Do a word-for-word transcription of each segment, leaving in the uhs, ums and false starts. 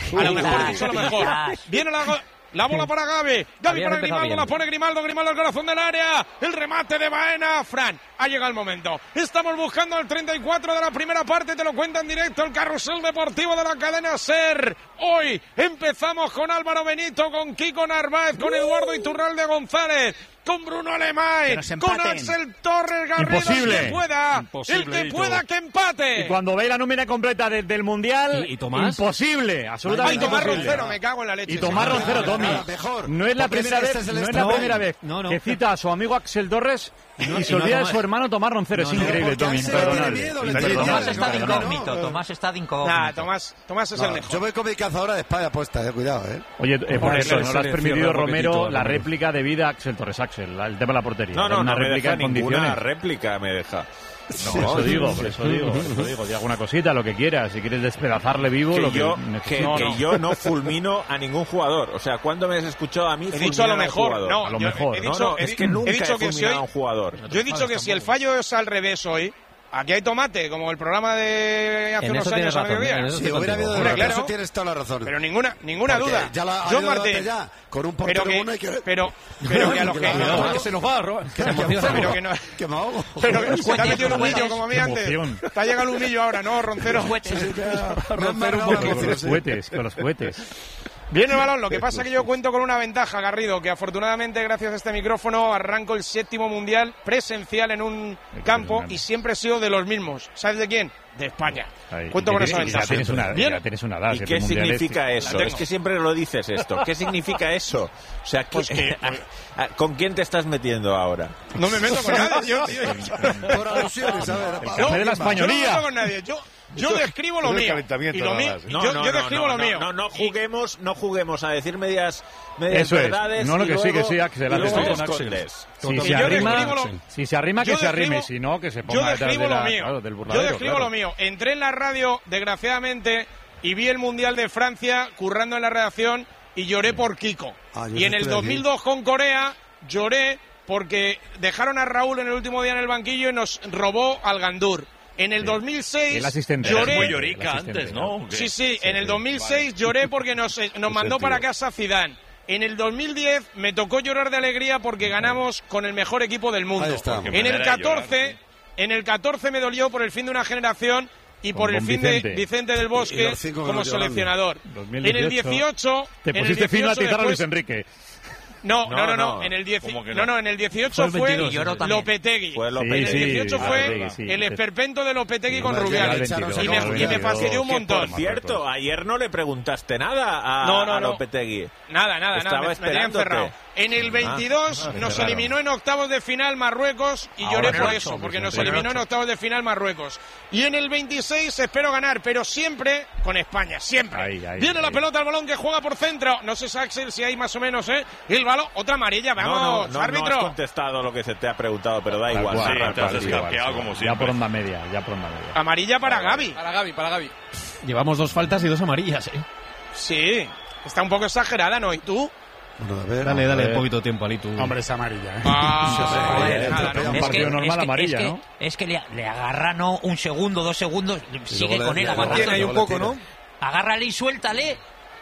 A lo mejor, dicho a lo mejor. Viene la... La bola para Gavi, Gavi para Grimaldo, la pone Grimaldo, Grimaldo al corazón del área, el remate de Baena, Fran, ha llegado el momento, estamos buscando el treinta y cuatro de la primera parte, te lo cuenta en directo el carrusel deportivo de la cadena SER. Hoy empezamos con Álvaro Benito, con Kiko Narváez, con Eduardo Iturralde González, con Bruno Alemán, con Axel Torres Garrido. Imposible. El que pueda, Imposible, el que pueda que empate. Y cuando ve la nómina completa de, del Mundial, ¿Y, y Tomás? Imposible, absolutamente Ay, Tomás imposible. Roncero, me cago en la leche. Y Tomás sí. Roncero, Tommy, mejor. no es la Porque primera este vez, es el no es la estreno. primera vez No, no. que cita a su amigo Axel Torres No, y y se no olvida de Tomás. su hermano Tomás Roncero. Es No, no, increíble, porque Tommy, Axel tiene imperdonable. miedo, le Imperdonable. Tomás está de No, no, no. incógnito, Tomás está de incógnito. Nah, Tomás, Tomás es el No, mejor. yo voy con mi cazadora de España puesta, eh, cuidado, eh. Oye, eh, por Hombre, eso, la no le has selección, permitido, Romero, Romero, Romero. la réplica de vida a Axel Torres. Axel, la- el tema de la portería. No, Dar no, una no me réplica deja en ninguna condiciones. réplica, me deja. Por eso digo, por eso digo, por eso digo. Di alguna cosita, lo que quieras. Si quieres despedazarle vivo, Que lo que yo, necesites. que, No, que no. yo no fulmino a ningún jugador. O sea, ¿cuándo me has escuchado a mí He fulminar dicho a lo un mejor, jugador? no, A lo yo mejor. he No, dicho, no, he es di- que he nunca dicho he que si fulminado a hoy, un jugador. yo he dicho que si el fallo es al revés hoy, aquí hay tomate, como el programa de hace En unos eso años tienes a razón, mediodía. en eso Si estoy hubiera contigo. habido Hombre, de claro. eso tienes toda la razón. Pero ninguna, ninguna Porque duda. ya la ha John habido debate Martín, ya, con un pero portero que, bueno y que... pero, pero que a los que, Cuidado, que se nos va, Ro- Que se emociona. pero que no, Que me ahogo. pero que se te ha Cuentes, metido el humillo cuentes. como a mí Qué antes. emoción. Te ha llegado el humillo ahora, ¿no, Roncero? Me han Con marcado la los emoción. cohetes, con los cohetes. Viene el balón, lo que pasa es que yo cuento con una ventaja, Garrido, que afortunadamente gracias a este micrófono arranco el séptimo mundial presencial en un campo y siempre he sido de los mismos. ¿Sabes de quién? De España. Ahí. Cuento Y con que- esa y ya ventaja. tienes una, Bien. ya tienes una edad. ¿Y si qué el mundial significa es- eso? La tengo. Es que siempre lo dices esto. ¿Qué significa eso? O sea, ¿qué- Pues que- a- a- ¿con quién te estás metiendo ahora? No me meto con nadie. Yo, yo- Por alusiones, a ver. El pa- café de la yo no me españolía. meto con nadie. Yo, yo describo lo Eso es mío. calentamiento Y lo nada mío. más. y yo, yo describo no, lo mío. No, no, no Y- juguemos, no juguemos a decir medias, medias Eso es. verdades. No, no, y que sí, luego- que sí, Axel, y luego estoy te con Axel. escondes. Si Que se yo arrima, describo lo- si se arrima, que yo se arrime. describo- Si no, que se Yo ponga detrás describo de lo la- mío. claro, del Yo burladero, describo claro. lo mío. Entré en la radio, desgraciadamente, y vi el Mundial de Francia currando en la redacción y lloré por Kiko. Ah, yo y en el estuve dos mil dos con Corea lloré porque dejaron a Raúl en el último día en el banquillo y nos robó al Gandur. En el Sí. dos mil seis El asistente. lloré. Muy llorica antes, ¿no? Sí, sí, en el dos mil seis lloré porque nos, eh, nos mandó para casa Zidane. En el dos mil diez me tocó llorar de alegría porque ganamos con el mejor equipo del mundo. Ahí está. Qué En el manera de catorce, llorar, en el catorce me dolió por el fin de una generación y Con por el Don fin Vicente. de Vicente del Y Bosque los cinco como minutos llorando. seleccionador. dos mil En el dieciocho, dieciocho, Te en el pusiste fino a dieciocho atizar a Luis después- Enrique. No, no, No, no, no, no. en el diez, ¿Cómo que no, no? no, en el dieciocho Fue el fue veintidós, lloró también. Lopetegui. Fue Sí, Lopetegui. En el dieciocho sí, fue Lopetegui, sí. el esperpento de Lopetegui con Vale, Rubiales. ya el veintidós, Y me, ya el y me veintidós. fastidió un Que, montón. por cierto, ayer no le preguntaste nada a, No, no, a no. Lopetegui. Nada, nada, Estaba nada, me, me tenía esperándote. encerrado. En el veintidós Ah, nos claro. eliminó en octavos de final Marruecos y Ahora lloré en el por ocho, eso, pues, porque en nos el eliminó en ocho. octavos de final Marruecos. Y en el veintiséis espero ganar, pero siempre con España, siempre. Ahí, ahí, Viene la ahí. pelota al balón que juega por centro. No sé, Axel, si hay más o menos, ¿eh? Y el balón, otra amarilla, No, vamos, no, no, no árbitro. has contestado lo que se te ha preguntado, pero da Tal igual. cual, Sí, Rafa, te has sí, escapeado igual, sí. como Ya siempre. por onda media, ya por onda media. Amarilla para Gavi. Para Gavi, para Gavi. Llevamos dos faltas y dos amarillas, ¿eh? Sí, está un poco exagerada, ¿no? ¿Y tú? Bueno, a ver. Dale, dale ver. un poquito de tiempo, Ali, tú. Hombre, es amarilla, ¿eh? Ah, joder, nada, te ¿no? Un Es partido que, normal, es que- amarilla, es que, ¿no? Es que le, le agarra, ¿no? Un segundo, dos segundos, sigue luego con le- él le- agarrando. Tiene ahí un poco, ¿no? Agárrale y suéltale.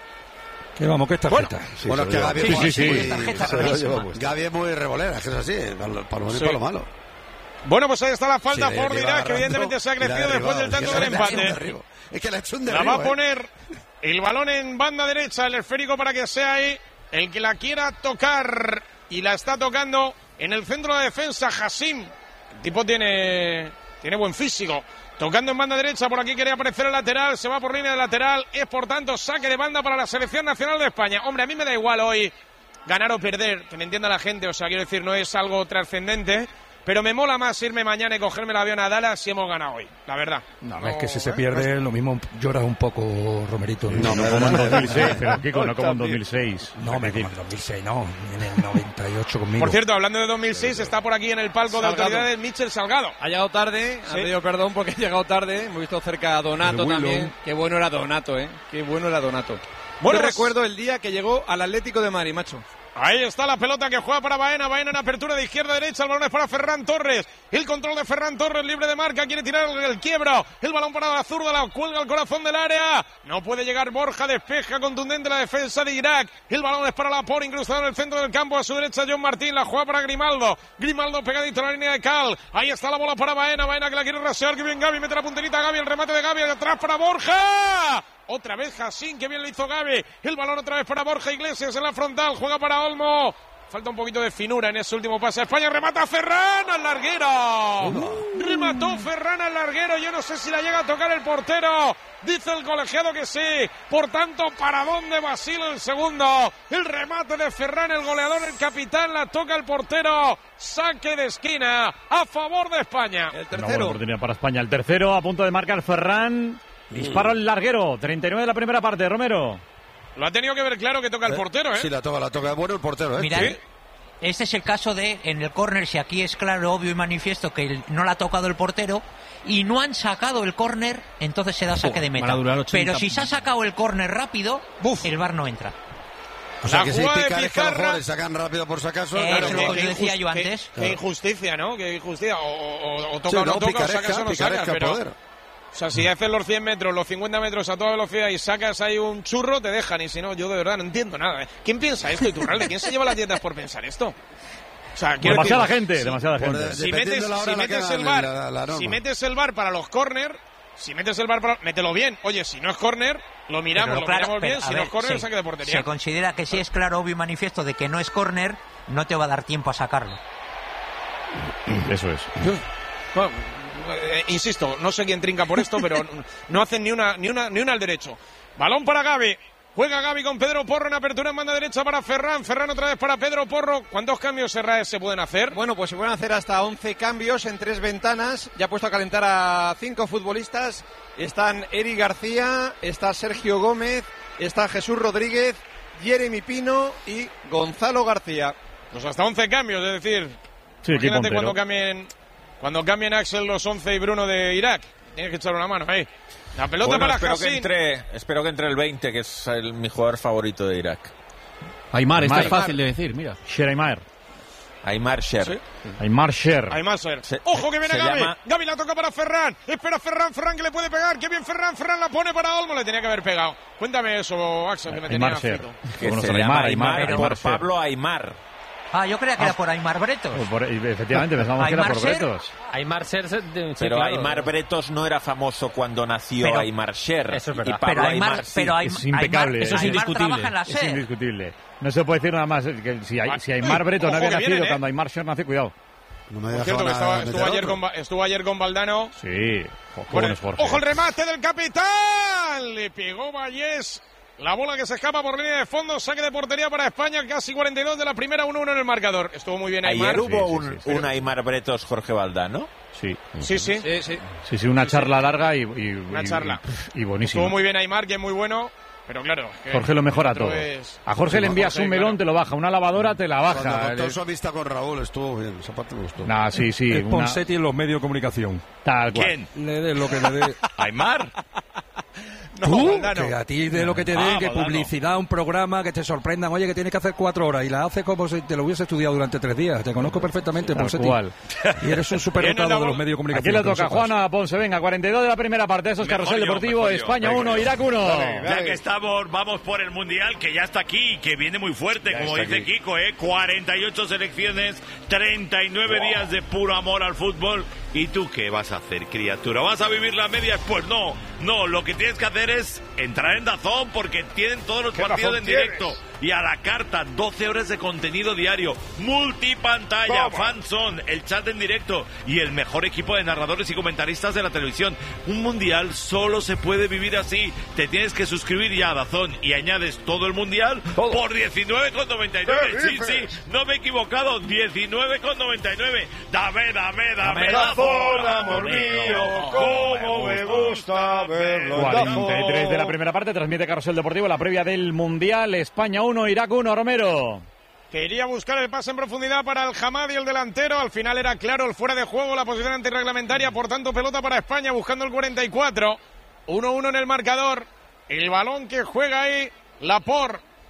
Que vamos, que es tarjeta. Bueno, es que Gavi Sí, es sí, sí. muy- Es tarjeta Se lo clarísima. lleva puesto. Gavi es muy regulera, es que es así, para lo para lo bueno y Sí. para lo malo. Bueno, pues ahí está la falta Sí, por le Irak, iba que evidentemente se ha agarrando y la crecido después del derribado. tanto Es del que le ha hecho un empate. derribo. Es que le ha hecho un La va derribo, a ¿eh? poner el balón en banda derecha, el esférico para que sea ahí el que la quiera tocar y la está tocando en el centro de defensa, Hassim. El tipo tiene, tiene buen físico. Tocando en banda derecha, por aquí quiere aparecer el lateral, se va por línea de lateral, es por tanto saque de banda para la selección nacional de España. Hombre, a mí me da igual hoy ganar o perder, que me entienda la gente, o sea, quiero decir, no es algo trascendente, pero me mola más irme mañana y cogerme el avión a Dallas si hemos ganado hoy, la verdad. No, es que si se pierde, lo mismo lloras un poco, Romerito. No, No como en dos mil seis, pero Kiko, no como en dos mil seis. No, me como en dos mil seis, no. En el noventa y ocho conmigo. Por cierto, hablando de dos mil seis, está por aquí en el palco de Salgado. autoridades Michel Salgado. Ha llegado tarde, ha Sí. pedido perdón porque ha llegado tarde. Hemos visto cerca a Donato El Willow. también. Qué bueno era Donato, ¿eh? Qué bueno era Donato. Bueno, Yo pues- recuerdo el día que llegó al Atlético de Madrid, macho. Ahí está la pelota que juega para Baena. Baena en apertura de izquierda a derecha. El balón es para Ferran Torres. El control de Ferran Torres, libre de marca. Quiere tirar el, el quiebro. El balón para la zurda. La cuelga al corazón del área. No puede llegar Borja. Despeja contundente la defensa de Irak. El balón es para Laporte, incrustado en el centro del campo. A su derecha John Martín. La juega para Grimaldo. Grimaldo pegadito a la línea de Cal. Ahí está la bola para Baena. Baena que la quiere rasear. Que bien Gavi. Mete la punterita a Gavi. El remate de Gavi. Atrás para Borja. Otra vez Jacín, que bien lo hizo Gavi. El balón otra vez para Borja Iglesias en la frontal. Juega para Olmo. Falta un poquito de finura en ese último pase. España remata a Ferran al larguero. Remató Ferran al larguero. Yo no sé si la llega a tocar el portero. Dice el colegiado que sí. Por tanto, paradón de Basile el segundo. El remate de Ferran, el goleador, el capitán. La toca el portero. Saque de esquina a favor de España. El Una buena tercero. oportunidad para España. El tercero a punto de marcar Ferran. Disparo al larguero. treinta y nueve de la primera parte. Romero. Lo ha tenido que ver claro que toca el portero, ¿eh? Sí, la toca, la toca. Bueno, el portero, ¿eh? Mirad, Sí. este es el caso de, en el córner, si aquí es claro, obvio y manifiesto que el- no la ha tocado el portero y no han sacado el córner, entonces se da saque de van a meta. durar ochenta. Pero si se ha sacado el córner rápido, el V A R no entra. O sea, La que si jugada de picaresca a los Pizarra- jugadores sacan rápido por si acaso. Eh, claro, eso es que- lo que yo decía injust- yo qué- antes. Qué injusticia, ¿no? Qué injusticia. O, o- o toca Sí, o no, no, toca, o picaresca, sacas o no picaresca sacas, pero... poder. O sea, si haces los cien metros, los cincuenta metros a toda velocidad y sacas ahí un churro, te dejan. Y si no, yo de verdad no entiendo nada. ¿eh? ¿Quién piensa esto, Iturralde? ¿Quién se lleva las dietas por pensar esto? O sea, quiero Demasiada decir, gente, si- demasiada por gente. de- Si Dependiendo metes, de la hora si en la metes que el hagan bar, la- la norma. si metes el bar para los córner, si metes el bar para, mételo bien. Oye, si no es córner, lo miramos, Pero lo claro, miramos pero, bien. a Si ver, no es córner, se- saque de portería. Se considera que si es claro, obvio y manifiesto de que no es córner, no te va a dar tiempo a sacarlo. Eso es. Bueno, eh, insisto, no sé quién trinca por esto, pero no hacen ni una, ni una, ni una al derecho. Balón para Gavi. Juega Gavi con Pedro Porro en apertura en banda derecha para Ferran. Ferran otra vez para Pedro Porro. ¿Cuántos cambios Serraes se pueden hacer? Bueno, pues se pueden hacer hasta once cambios en tres ventanas. Ya ha puesto a calentar a cinco futbolistas. Están Eric García, está Sergio Gómez, está Jesús Rodríguez, Jeremy Pino y Gonzalo García. Pues hasta once cambios, es decir, Sí, equipo imagínate entero. cuando cambien, cuando cambien Axel los once y Bruno de Irak. Tienes que echar una mano ahí. La pelota Bueno, para espero que Hassin. entre, espero que entre el veinte, que es el, mi jugador favorito de Irak. Aymar, esto Aymar. es fácil de decir, mira. Sher Aymar Sher. Sí. Aymar Sher. Hay más ser. Se- Ojo que viene se Gavi. llama- Gavi la toca para Ferran. Espera Ferran, Ferran que le puede pegar. Qué bien Ferran, Ferran la pone para Olmo. Le tenía que haber pegado. Cuéntame eso, Axel, que me tenía Aymar Sher. frito. Que Bueno, se son llama Aymar, Aymar, Aymar, por Aymar Sher. Pablo Aymar. Ah, yo creía que era por Aymar Bretos. Pues por- efectivamente, pensamos que era Aymar por Sher. Bretos. Aymar Sher, se- de- sí, Pero claro. Aymar Bretos no era famoso cuando nació Pero- Aymar Sher. Eso es y verdad. Pablo Pero Aymar, Aymar sí. pero Aymar, Es impecable, Aymar- eso es Aymar indiscutible. trabaja en la Es SER. indiscutible. No se puede decir nada más. que si, hay- si Aymar Uy, Bretos no ojo había que nacido vienen, ¿eh? cuando Aymar Sher nació, cuidado. No me Por deja cierto, que estaba- meter estuvo, ayer otro. con, Ba- estuvo ayer con Valdano. Sí. Jo- Bueno, Jóvenes Jorge. ojo el remate del capitán. Le pegó Vallés. La bola que se escapa por línea de fondo. Saque de portería para España. Casi cuarenta y dos de la primera. uno uno en el marcador. Estuvo muy bien Aymar. Ayer hubo Sí, sí, un, sí, un Aymar Bretos Jorge Valdano. Sí. Sí, sí. Sí, sí. Sí, sí, una charla larga y, y, Una y- charla. y buenísima. Estuvo muy bien Aymar, que es muy bueno. Pero claro. que Jorge lo mejora el otro todo. es- A Jorge le envías Jorge, un melón, claro. te lo baja. Una lavadora te la Cuando baja. contó Eh, su amistad con Raúl estuvo bien. Esa parte me gustó. Nah, sí, sí. Es una- Ponseti en los medios de comunicación. Tal cual. Le dé lo que le dé. Aymar. No, Tú, Valdano. que a ti de lo que te den, Ah, que Valdano. publicidad, un programa, que te sorprendan. Oye, que tienes que hacer cuatro horas y la haces como si te lo hubiese estudiado durante tres días. Te conozco perfectamente, Tal Ponseti. cual. Y eres un superdotado de los medios de Aquí comunicación. le que lo toca sepas. Juana Ponce. Venga, cuarenta y dos de la primera parte. Eso es Mejor Carrusel yo, Deportivo. mejor yo. España Venga. uno, Irak uno. Ya que estamos, vamos por el Mundial, que ya está aquí y que viene muy fuerte, Ya como está dice aquí. Kiko, ¿eh? cuarenta y ocho selecciones, treinta y nueve días de puro amor al fútbol. ¿Y tú qué vas a hacer, criatura? ¿Vas a vivir las medias? Pues no, no, lo que tienes que hacer es entrar en Dazón, porque tienen todos los partidos en directo. Y a la carta, doce horas de contenido diario, multipantalla, fanzone, el chat en directo y el mejor equipo de narradores y comentaristas de la televisión. Un mundial solo se puede vivir así. Te tienes que suscribir ya a Dazón y añades todo el mundial por diecinueve con noventa y nueve. Sí, sí, no me he equivocado, diecinueve con noventa y nueve. Dame, dame, dame Dazón, amor mío, cómo me gusta verlo. cuarenta y tres de la primera parte. Transmite Carrusel Deportivo la previa del Mundial. España uno, Irak uno. Romero. Quería buscar el pase en profundidad para el Hamadi, el delantero. Al final era claro el fuera de juego, la posición antirreglamentaria. Por tanto, pelota para España buscando el cuarenta y cuatro. uno uno en el marcador. El balón que juega ahí Laporte.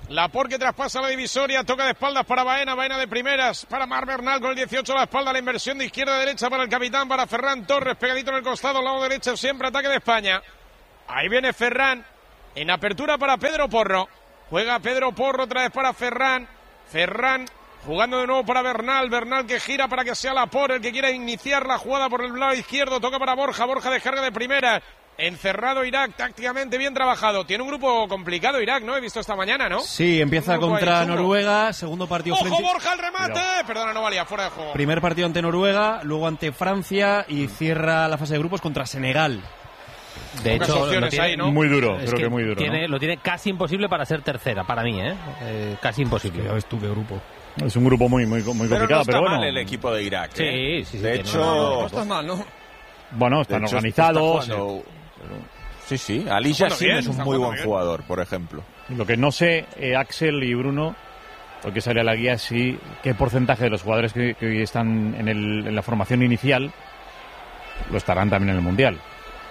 Laporte que traspasa la divisoria, toca de espaldas para Baena, Baena de primeras para Mar Bernal con el dieciocho a la espalda, la inversión de izquierda a derecha para el capitán, para Ferran Torres, pegadito en el costado, lado derecho, siempre ataque de España. Ahí viene Ferran, en apertura para Pedro Porro, juega Pedro Porro otra vez para Ferran, Ferran jugando de nuevo para Bernal, Bernal que gira para que sea Laporte el que quiera iniciar la jugada por el lado izquierdo, toca para Borja, Borja descarga de primera. Encerrado Irak, tácticamente bien trabajado. Tiene un grupo complicado Irak, ¿no? He visto esta mañana, ¿no? Sí, empieza contra Noruega, segundo partido ¡Ojo, frente... Borja, el remate! Cuidado. Perdona, no valía, fuera de juego. Primer partido ante Noruega, luego ante Francia y cierra la fase de grupos contra Senegal. De hecho, lo tiene, ahí, ¿no? Muy duro, es creo que, que muy duro. Tiene, ¿no? Lo tiene casi imposible para ser tercera, para mí, ¿eh? eh casi imposible. Ya ves tú qué grupo. Es un grupo muy, muy, muy complicado, pero no está pero bueno. mal el equipo de Irak, ¿eh? Sí, sí, sí. De hecho, no, no, no está mal, ¿no? Bueno, están hecho, organizados. Está jugando... Sí, sí. Ali Yassin es un muy buen bien. jugador, por ejemplo. Lo que no sé, eh, Axel y Bruno, porque sale a la guía, sí, qué porcentaje de los jugadores que, que hoy están en, el, en la formación inicial lo estarán también en el Mundial.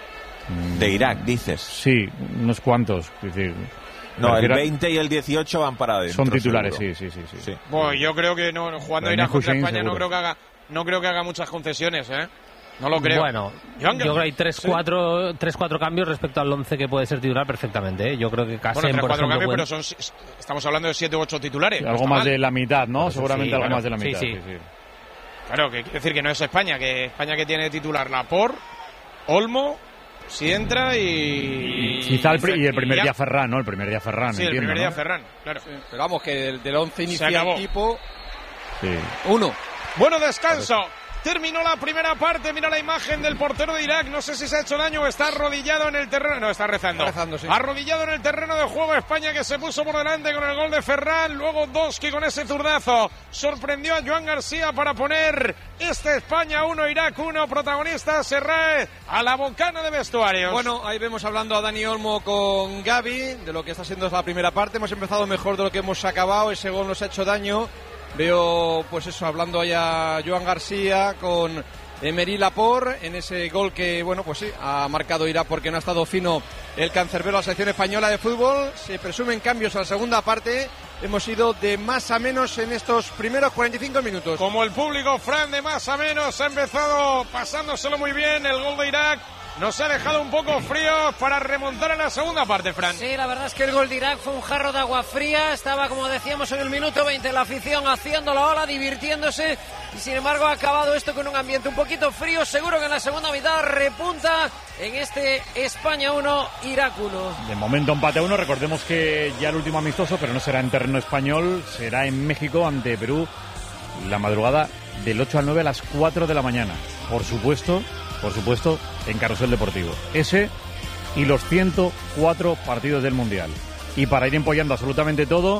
De Irak, dices. Sí, unos cuantos. Es decir, no, el veinte y el dieciocho van para adentro. Son titulares, seguro. sí, sí, sí, sí. sí. Bueno, yo creo que no, jugando Irak contra España no creo que haga no creo que haga muchas concesiones, ¿eh? No lo creo. Bueno, yo, yo creo que hay tres cuatro sí. cambios respecto al once que puede ser titular perfectamente, ¿eh? Yo creo que casi bueno, por ejemplo, cambios, pueden... pero son, estamos hablando de siete u ocho titulares. Algo más mal. de la mitad, ¿no? Pues seguramente sí, algo bueno, más de la mitad. Sí, sí. Sí, sí. Claro, que quiere decir que no es España, que España que tiene titular Laporte, Olmo, si entra y... Quizá el, y el primer día Ferran, ¿no? El primer día Ferran, Sí, entiendo, el primer día ¿no? Ferran, claro. Sí, pero vamos, que del, del once inicial tipo... Sí. Uno. Bueno, descanso. Terminó la primera parte, mira la imagen del portero de Irak, no sé si se ha hecho daño o está arrodillado en el terreno, no, está rezando, está rezando sí. Arrodillado en el terreno de juego España que se puso por delante con el gol de Ferran, luego Doski con ese zurdazo, sorprendió a Joan García para poner este España uno, Irak uno, protagonista Serrae a la bocana de vestuarios. Bueno, ahí vemos hablando a Dani Olmo con Gavi, de lo que está siendo la primera parte, hemos empezado mejor de lo que hemos acabado, ese gol nos ha hecho daño. Veo, pues eso, hablando allá Joan García con Emery Laporte en ese gol que, bueno, pues sí, ha marcado Irak porque no ha estado fino el cancerbero a la selección española de fútbol. Se presumen cambios a la segunda parte. Hemos ido de más a menos en estos primeros cuarenta y cinco minutos. Como el público, Fran, de más a menos, ha empezado pasándoselo muy bien el gol de Irak. Nos ha dejado un poco frío para remontar en la segunda parte, Fran. Sí, la verdad es que el gol de Irak fue un jarro de agua fría. Estaba, como decíamos, en el minuto veinte la afición haciendo la ola, divirtiéndose. Y sin embargo ha acabado esto con un ambiente un poquito frío. Seguro que en la segunda mitad repunta en este España uno, Irak uno. De momento empate a uno. Recordemos que ya el último amistoso, pero no será en terreno español, será en México ante Perú la madrugada del ocho al nueve a las cuatro de la mañana. Por supuesto... Por supuesto, en Carrusel Deportivo. Ese y los ciento cuatro partidos del Mundial. Y para ir empollando absolutamente todo,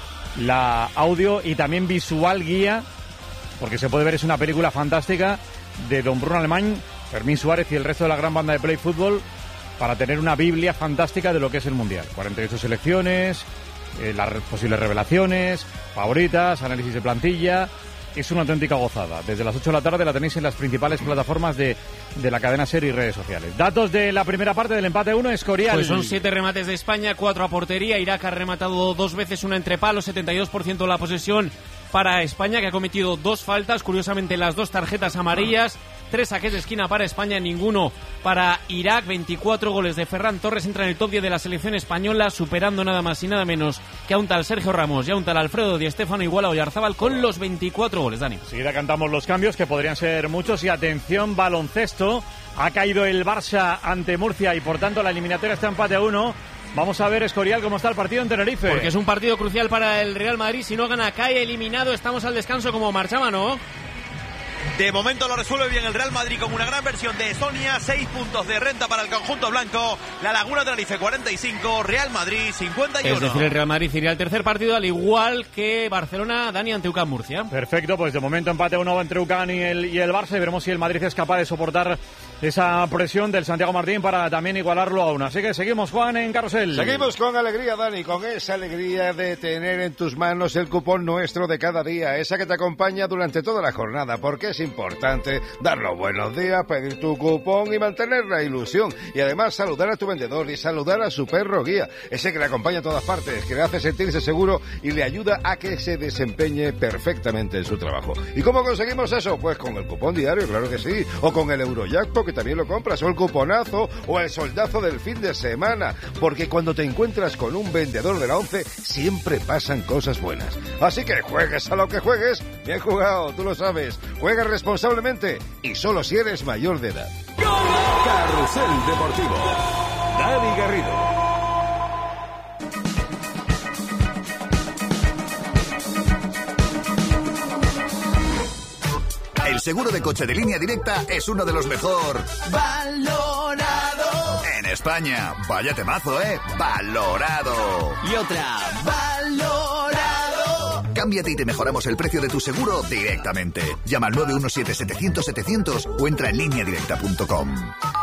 la audio y también visual guía, porque se puede ver, es una película fantástica de don Bruno Alemán, Fermín Suárez y el resto de la gran banda de Play Fútbol, para tener una biblia fantástica de lo que es el Mundial. cuarenta y ocho selecciones, eh, las posibles revelaciones, favoritas, análisis de plantilla... Es una auténtica gozada. Desde las ocho de la tarde la tenéis en las principales plataformas de, de la cadena SER y redes sociales. Datos de la primera parte del empate uno, Escorial. Pues son siete remates de España, cuatro a portería. Irak ha rematado dos veces, una entre palos, setenta y dos por ciento la posesión para España, que ha cometido dos faltas, curiosamente las dos tarjetas amarillas. Tres saques de esquina para España, ninguno para Irak. veinticuatro goles de Ferran Torres, entra en el top diez de la selección española, superando nada más y nada menos que a un tal Sergio Ramos y a un tal Alfredo Di Stéfano, igual a Oyarzábal con los veinticuatro goles, Dani. Enseguida cantamos los cambios, que podrían ser muchos. Y atención, baloncesto. Ha caído el Barça ante Murcia y por tanto la eliminatoria está empate a uno. Vamos a ver, Escorial, cómo está el partido en Tenerife. Porque es un partido crucial para el Real Madrid. Si no gana, cae eliminado. Estamos al descanso como marchaba, ¿no? De momento lo resuelve bien el Real Madrid con una gran versión de Sonia, seis puntos de renta para el conjunto blanco. La Laguna Tenerife cuarenta y cinco, Real Madrid cincuenta y uno. Es decir, el Real Madrid iría al tercer partido, al igual que Barcelona, Dani, ante U C A M Murcia. Perfecto, pues de momento empate uno entre U C A M y el, y el Barça, y veremos si el Madrid es capaz de soportar esa presión del Santiago Martín para también igualarlo a una. Así que seguimos, Juan, en Carrusel. Seguimos con alegría, Dani, con esa alegría de tener en tus manos el cupón nuestro de cada día, esa que te acompaña durante toda la jornada, porque es importante dar los buenos días, pedir tu cupón y mantener la ilusión. Y además saludar a tu vendedor y saludar a su perro guía, ese que le acompaña a todas partes, que le hace sentirse seguro y le ayuda a que se desempeñe perfectamente en su trabajo. ¿Y cómo conseguimos eso? Pues con el cupón diario, claro que sí, o con el Eurojackpot, que también lo compras, o el cuponazo, o el soldazo del fin de semana, porque cuando te encuentras con un vendedor de la ONCE, siempre pasan cosas buenas. Así que juegues a lo que juegues, bien jugado, tú lo sabes, juega responsablemente y solo si eres mayor de edad. Carrusel Deportivo, Dani Garrido. El seguro de coche de Línea Directa es uno de los mejor valorado en España. Vaya temazo, ¿eh? Valorado. Y otra, valorado. Cámbiate y te mejoramos el precio de tu seguro directamente. Llama al nueve uno siete setecientos setecientos o entra en línea directa punto com.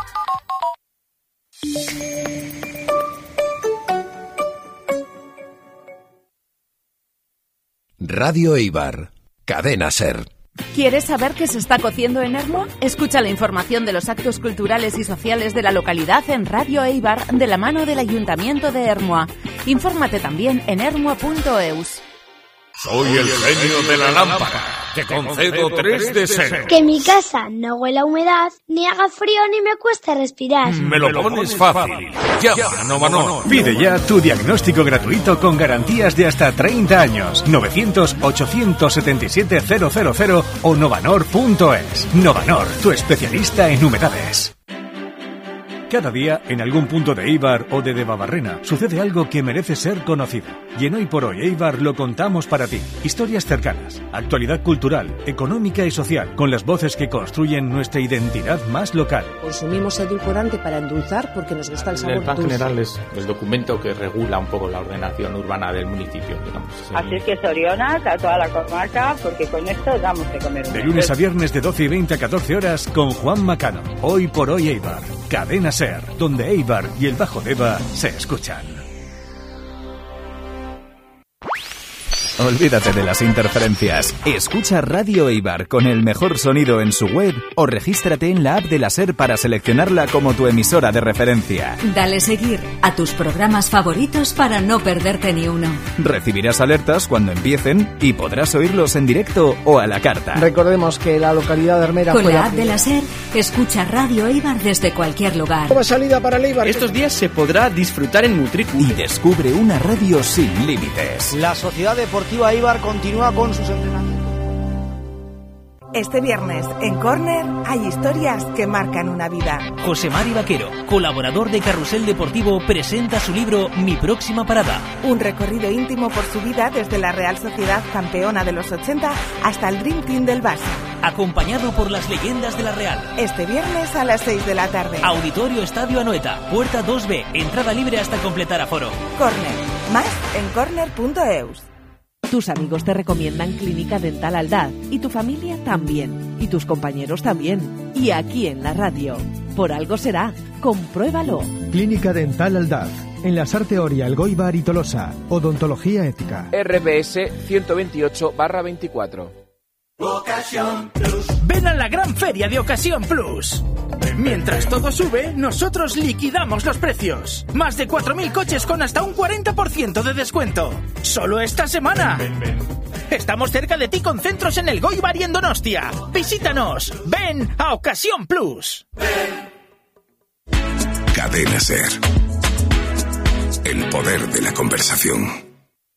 Radio Eibar, Cadena Ser. ¿Quieres saber qué se está cociendo en Ermua? Escucha la información de los actos culturales y sociales de la localidad en Radio Eibar de la mano del Ayuntamiento de Ermua. Infórmate también en ermua punto eus. Soy el genio de la lámpara. Te concedo tres deseos. Que mi casa no huela a humedad, ni haga frío ni me cueste respirar. Me lo pones fácil. Llama a Novanor. Pide ya tu diagnóstico gratuito con garantías de hasta treinta años. novecientos ochocientos setenta y siete cero cero cero o novanor punto es. Novanor, tu especialista en humedades. Cada día, en algún punto de Eibar o de Debabarrena, sucede algo que merece ser conocido. Y en Hoy por Hoy Eibar lo contamos para ti. Historias cercanas, actualidad cultural, económica y social, con las voces que construyen nuestra identidad más local. Consumimos edulcorante para endulzar porque nos gusta el sabor El Plan dulce. General es el documento que regula un poco la ordenación urbana del municipio, digamos. Sí. Así es que Soriona, a toda la comarca, porque con esto damos de comer. De lunes a viernes de doce y veinte a catorce horas con Juan Macano. Hoy por Hoy Eibar. Cadena Ser, donde Eibar y el Bajo Deba se escuchan. Olvídate de las interferencias. Escucha Radio Eibar con el mejor sonido en su web o regístrate en la app de la SER para seleccionarla como tu emisora de referencia. Dale seguir a tus programas favoritos para no perderte ni uno. Recibirás alertas cuando empiecen y podrás oírlos en directo o a la carta. Recordemos que la localidad de Armera Con fue la app de la SER, escucha Radio Eibar desde cualquier lugar. Como salida para el Eibar. Estos días se podrá disfrutar en Mutriku. Y descubre una radio sin límites. La Sociedad Deportiva Eibar continúa con sus entrenamientos. Este viernes, en Corner, hay historias que marcan una vida. José Mari Vaquero, colaborador de Carrusel Deportivo, presenta su libro Mi próxima parada. Un recorrido íntimo por su vida desde la Real Sociedad campeona de los ochenta hasta el Dream Team del Barça. Acompañado por las leyendas de la Real. Este viernes a las seis de la tarde. Auditorio Estadio Anoeta, puerta dos B, entrada libre hasta completar aforo. Corner, más en corner punto eus. Tus amigos te recomiendan Clínica Dental Aldaz y tu familia también, y tus compañeros también, y aquí en la radio. Por algo será, compruébalo. Clínica Dental Aldaz, en la Sarte Oria, Elgoibar y Tolosa. Odontología ética. R B S ciento veintiocho barra veinticuatro. Ocasión Plus. Ven a la gran feria de Ocasión Plus. Mientras todo sube, nosotros liquidamos los precios. Más de cuatro mil coches con hasta un cuarenta por ciento de descuento. Solo esta semana. Ven, ven, ven. Estamos cerca de ti con centros en Elgoibar y en Donostia. Visítanos. Ven a Ocasión Plus. Ven. Cadena Ser. El poder de la conversación.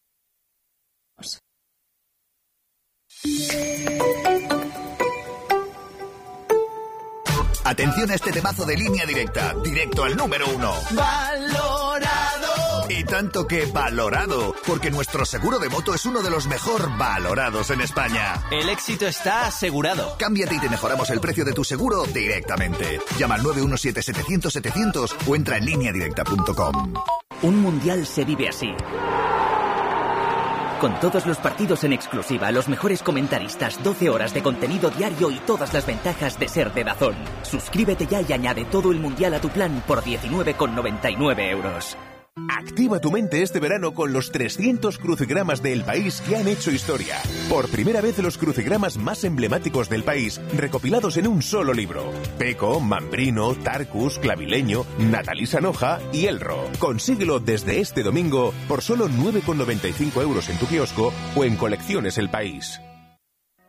Atención a este temazo de Línea Directa, directo al número uno. ¡Valorado! Y tanto que valorado, porque nuestro seguro de moto es uno de los mejor valorados en España. El éxito está asegurado. Cámbiate y te mejoramos el precio de tu seguro directamente. Llama al nueve uno siete setecientos setecientos o entra en línea directa punto com. Un mundial se vive así. Con todos los partidos en exclusiva, los mejores comentaristas, doce horas de contenido diario y todas las ventajas de ser de DAZN. Suscríbete ya y añade todo el mundial a tu plan por diecinueve con noventa y nueve euros. Activa tu mente este verano con los trescientos crucigramas del país que han hecho historia. Por primera vez los crucigramas más emblemáticos del país recopilados en un solo libro. Peco, Mambrino, Tarcus, Clavileño, Natalí Sanoja y Elro. Consíguelo desde este domingo por solo nueve con noventa y cinco euros en tu kiosco o en Colecciones El País.